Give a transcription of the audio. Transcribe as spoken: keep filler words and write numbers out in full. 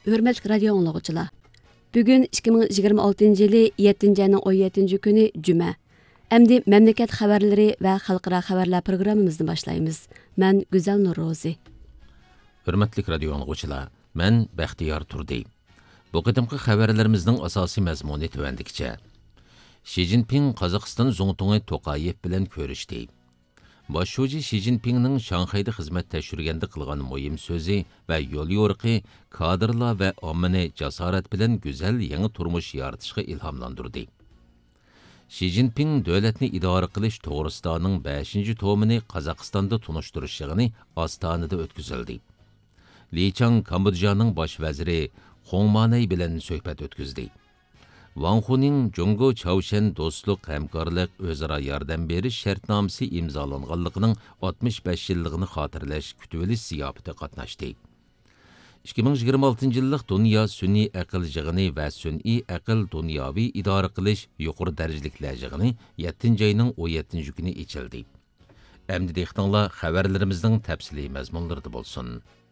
Hürmetli radio anlıqçılar. Bugün ikki ming yigirma oltinchi yılı yettinchi ayning o'n yettinchi kuni Cuma. Endi memleket xabarlari va xalqaro xabarlar programmamizni boshlaymiz. Men Güzel Nurrozi. Hürmetli radio anlıqçılar, men Baxtiyor Turdi. Bu qıdımqı xabarlarimizning asosiy mazmuni tövəndikçe. Xi Jinping Qozog'iston Zongtung'ay Toqayev bilan ko'rishdi. Bosh shoji Xi Jinpingning Shanxayda xizmat tashurganda qilgan muhim so'zi va yo'l yo'riqi kadrlar va ommani jasorat bilan go'zal yangi turmush yaratishga ilhomlantirdi. Xi Jinping davlatni idora qilish to'g'risidaning beshinchi tomini Qozog'istonda tunishtirish yig'ini Ostonada o'tkazildi. Li Chang Kambodjaning bosh vaziri Hong Manay bilan suhbat o'tkazdi. Wang Huning Jungo Chaoshan do'stlik hamkorlik o'zaro yordam berish shartnomasi imzolanganligining oltmish besh yilligini xotirlash kutilish ziyofatida qatnashdi. ikki ming yigirma oltinchi yillik dunyo sun'iy aql yig'ini va sun'iy aql dunyoviy idora qilish yuqori darajliklar yig'ini yettinchi ayning o'n yettinchi kuni ochildi. Endi diqqatinglar xabarlarimizning tafsiliy mazmunlarida bo'lsin.